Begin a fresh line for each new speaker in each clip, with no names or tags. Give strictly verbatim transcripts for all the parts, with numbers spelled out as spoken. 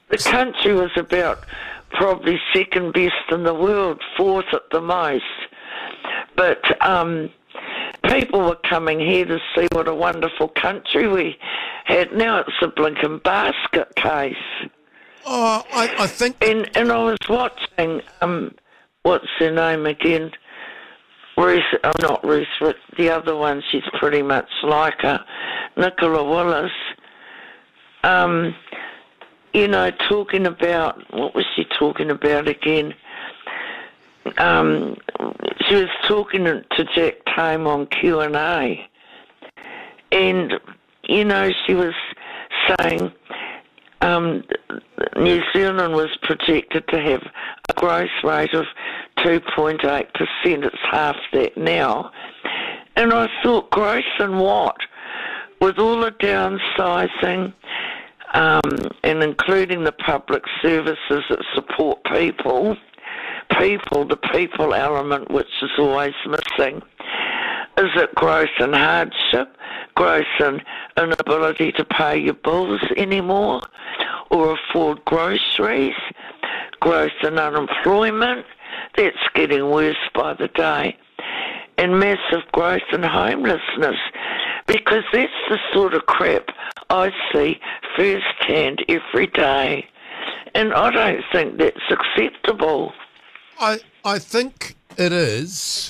The country was about probably second best in the world, fourth at the most. But um, people were coming here to see what a wonderful country we had. Now it's a blinking basket case.
Oh, I, I think...
And, and I was watching, um, what's her name again? Ruth, oh, not Ruth, but the other one, she's pretty much like her, Nicola Willis. Um, you know, talking about, what was she talking about again? Um, she was talking to Jack Tame on Q and A. And, you know, she was saying um, New Zealand was projected to have a growth rate of two point eight percent. It's half that now. And I thought, growth in what? With all the downsizing, um, and including the public services that support people, people, the people element, which is always missing, is it growth in hardship, growth in inability to pay your bills anymore, or afford groceries, growth in unemployment? That's getting worse by the day. And massive growth in homelessness, because that's the sort of crap I see firsthand every day. And I don't think that's acceptable.
I I think it is.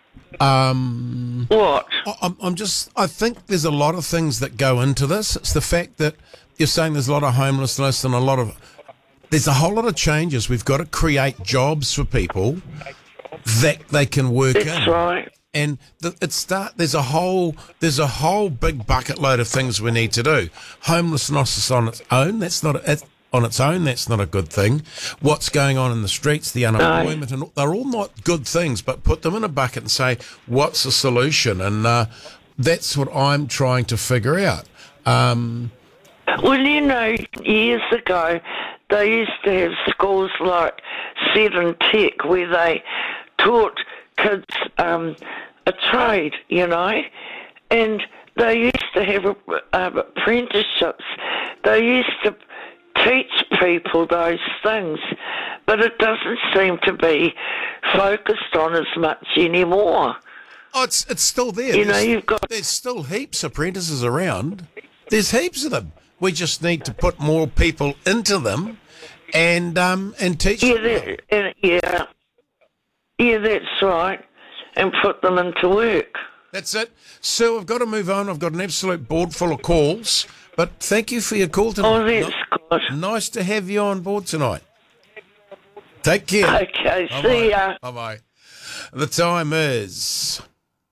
Um,
what?
I, I'm, I'm just. I think there's a lot of things that go into this. It's the fact that you're saying there's a lot of homelessness and a lot of. There's a whole lot of changes. We've got to create jobs for people that they can work
That's
in.
That's right.
And the, it start. There's a whole. There's a whole big bucket load of things we need to do. Homelessness on its own. That's not. It, on its own, that's not a good thing. What's going on in the streets, the unemployment, no. and they're all not good things, but put them in a bucket and say, what's the solution? And uh, that's what I'm trying to figure out. Um,
well, you know, years ago, they used to have schools like Set and Tech where they taught kids um, a trade, you know, and they used to have uh, apprenticeships. They used to teach people those things, but it doesn't seem to be focused on as much anymore.
Oh, it's it's still there.
You
there's,
know, you've got
there's still heaps of apprentices around. There's heaps of them. We just need to put more people into them and um and teach
yeah,
them.
that, uh, yeah, yeah, that's right, and put them into work.
That's it. So I've got to move on. I've got an absolute board full of calls. But thank you for your call tonight.
Oh, that's good.
Nice to have you on board tonight. Take care.
Okay,
Bye-bye.
see ya.
Bye-bye. The time is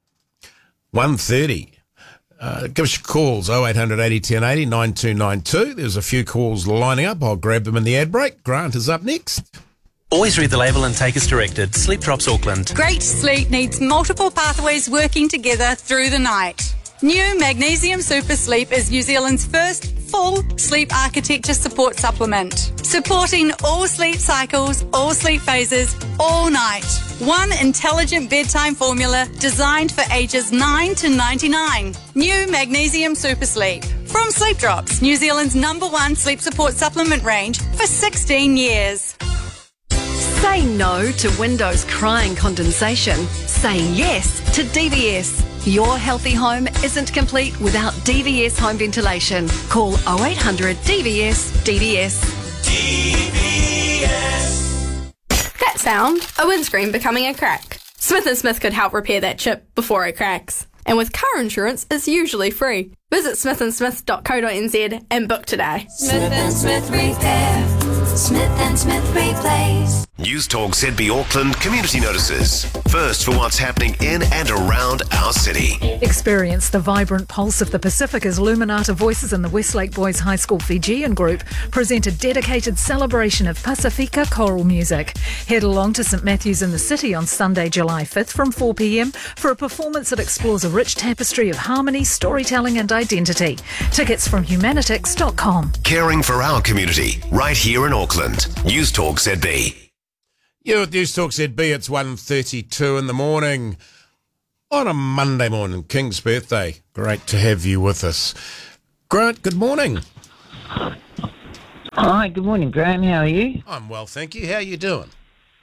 one thirty. Uh, give us your calls, oh eight hundred eighty ten eighty, nine two nine two. There's a few calls lining up. I'll grab them in the ad break. Grant is up next.
Always read the label and take as directed. Sleep Drops Auckland.
Great sleep needs multiple pathways working together through the night. New Magnesium Super Sleep is New Zealand's first full sleep architecture support supplement, supporting all sleep cycles, all sleep phases, all night. One intelligent bedtime formula designed for ages nine to ninety-nine. New Magnesium Super Sleep. From Sleep Drops, New Zealand's number one sleep support supplement range for sixteen years.
Say no to windows crying condensation. Say yes to D V S. Your healthy home isn't complete without D V S home ventilation. Call oh eight hundred D V S D V S.
D V S.
That sound, a windscreen becoming a crack. Smith and Smith could help repair that chip before it cracks. And with car insurance, it's usually free. Visit smith and smith dot co dot n z and book today.
Smith and Smith Repair. Smith and Smith Replace.
News Talk Z B Auckland Community Notices. First for what's happening in and around our city.
Experience the vibrant pulse of the Pacific as Luminata Voices and the Westlake Boys High School Fijian Group present a dedicated celebration of Pasifika choral music. Head along to St Matthew's in the City on Sunday, July fifth from four p m for a performance that explores a rich tapestry of harmony, storytelling and identity. Tickets from humanitix dot com.
Caring for our community, right here in Auckland. News Talk Z B.
You at News Talk Z B, it's one thirty-two in the morning on a Monday morning, King's birthday. Great to have you with us. Grant, good morning.
Hi, good morning, Graham. How are you?
I'm well, thank you. How are you doing?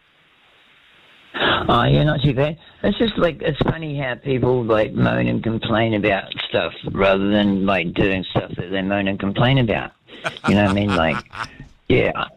Oh, yeah, not too bad. It's just like, it's funny how people like moan and complain about stuff rather than like doing stuff that they moan and complain about. You know what I mean? Like, yeah.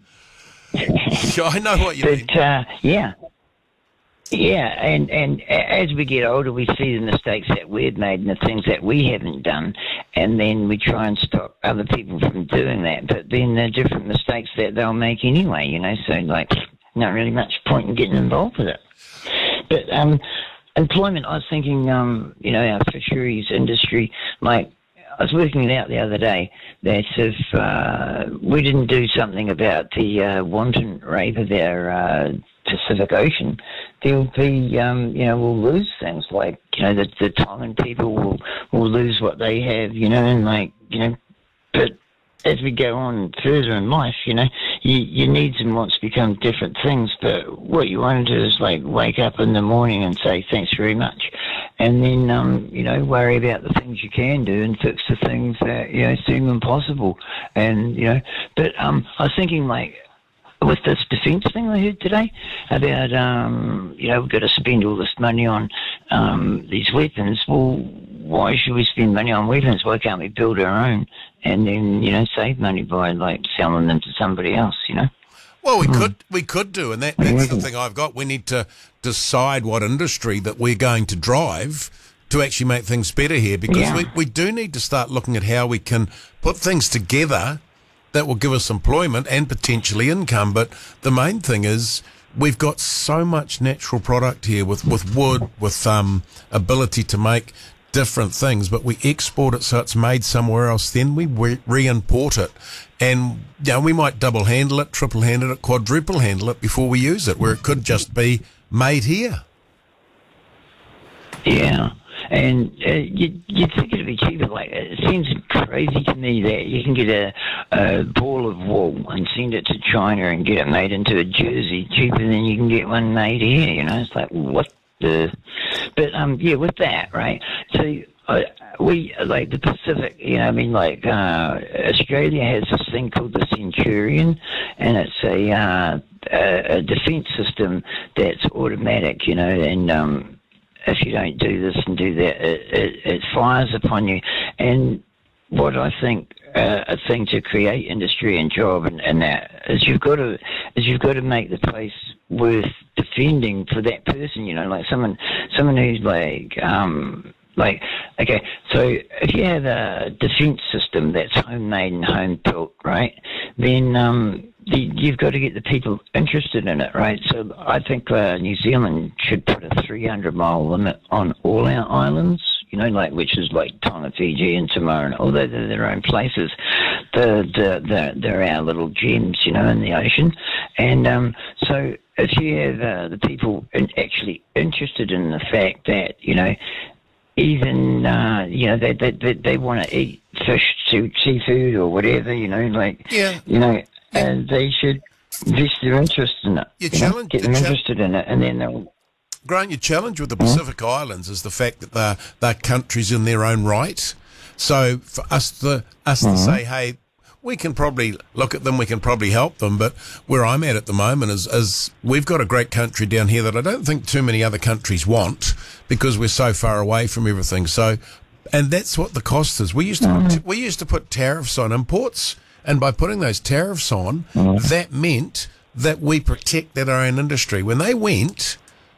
I know what you
but,
mean.
But, uh, yeah. Yeah, and, and as we get older, we see the mistakes that we've made and the things that we haven't done, and then we try and stop other people from doing that. But then there are different mistakes that they'll make anyway, you know, so, like, not really much point in getting involved with it. But um, employment, I was thinking, um, you know, our fisheries industry, like, I was working it out the other day that if uh, we didn't do something about the uh, wanton rape of our uh, Pacific Ocean, there'll be, um, you know, we'll lose things like, you know, the, the Tongan people will, will lose what they have, you know, and like, you know, but as we go on further in life, you know, you, your needs and wants become different things, but what you want to do is like wake up in the morning and say thanks very much, and then, um, you know, worry about the things you can do and fix the things that, you know, seem impossible. And, you know, but um, I was thinking like, with this defence thing I heard today about, um, you know, we've got to spend all this money on um, these weapons. Well, why should we spend money on weapons? Why can't we build our own and then, you know, save money by, like, selling them to somebody else, you know?
Well, we
Hmm.
could we could do, and that, that's the thing I've got. We need to decide what industry that we're going to drive to actually make things better here, because
Yeah.
we, we do need to start looking at how we can put things together that will give us employment and potentially income. But the main thing is we've got so much natural product here with, with wood, with um, ability to make different things, but we export it so it's made somewhere else, then we re- re-import it. And you know, we might double handle it, triple handle it, quadruple handle it before we use it, where it could just be made here.
Yeah. And uh, you'd, you'd think it'd be cheaper. Like, it seems crazy to me that you can get a, a ball of wool and send it to China and get it made into a jersey cheaper than you can get one made here. You know, it's like, what the? But um, yeah, with that, right? So uh, we like the Pacific. You know, I mean, like uh, Australia has this thing called the Centurion, and it's a uh, a, a defence system that's automatic. You know, and um. If you don't do this and do that, it, it, it fires upon you. And what I think uh, a thing to create industry and job and, and that is you've got to is you've got to make the place worth defending for that person. You know, like someone someone who's like um, like okay. So if you have a defence system that's homemade and home built, right, then um, you've got to get the people interested in it, right? So I think uh, New Zealand should put a three hundred mile limit on all our islands, you know, like which is like Tonga, Fiji and Samoa, although they're their own places. They're, they're, they're, they're our little gems, you know, in the ocean. And um, so if you have uh, the people in actually interested in the fact that, you know, even, uh, you know, they, they, they, they want to eat fish, seafood or whatever, you know, like,
yeah.
you know, and they should invest their interest in it.
You
you
challenge,
know, get them
you cha-
interested in it, and then they'll.
Grant, your challenge with the Pacific mm-hmm. Islands is the fact that they're, they're countries in their own right. So for us to us mm-hmm. to say, hey, we can probably look at them, we can probably help them, but where I'm at at the moment is, is we've got a great country down here that I don't think too many other countries want because we're so far away from everything. So, and that's what the cost is. We used to mm-hmm. put, we used to put tariffs on imports. And by putting those tariffs on, mm. that meant that we protected our own industry. When they went,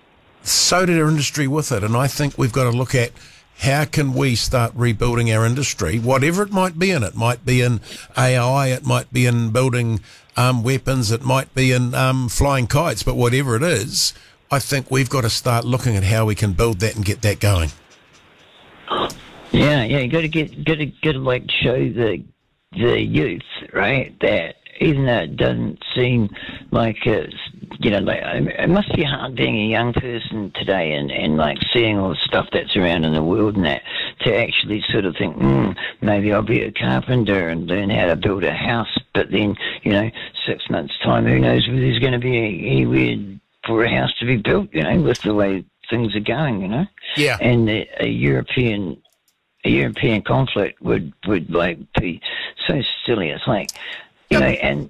so did our industry with it. And I think we've got to look at how can we start rebuilding our industry, whatever it might be in. It might be in A I, it might be in building um, weapons, it might be in um, flying kites, but whatever it is, I think we've got to start looking at how we can build that and get that going.
Yeah, yeah, you got to get, got to, got to like show the the youth, right, that even though it doesn't seem like it's, you know, like, it must be hard being a young person today and, and like seeing all the stuff that's around in the world and that, to actually sort of think, mm, maybe I'll be a carpenter and learn how to build a house, but then, you know, six months' time, who knows whether there's going to be anywhere for a house to be built, you know, with the way things are going, you know?
Yeah.
And a, a European... A European conflict would, would like be so silly. It's like, You know, and